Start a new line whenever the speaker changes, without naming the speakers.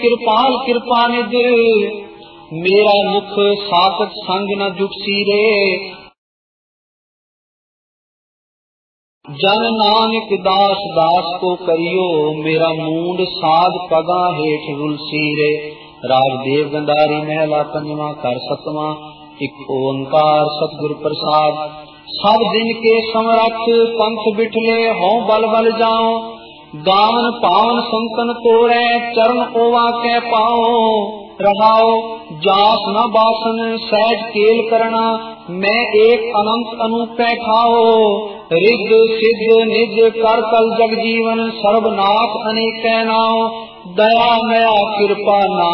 कृपाल कृपा निध मेरा मुख सातक संग न जुटसी रे। जन नानक दास दास को करियो मेरा मूंड साध पगा हेठ रुलसी रे। राजदेव गंधारी महला पंजवा कर सतवा एक ओंकार सतगुर प्रसाद। सब दिन के समरथ पंथ बिठले हों बल बल जाओ। गावन पावन संतन तोड़े चरण ओवा के पाओ। रहाओ जास न बासन सहज केल करना मैं एक अनंत अनूपे खाओ। रिद्ध सिद्ध निज कर कल जग जीवन सर्वनाथ अनेक नाओ। दया मया कृपा ना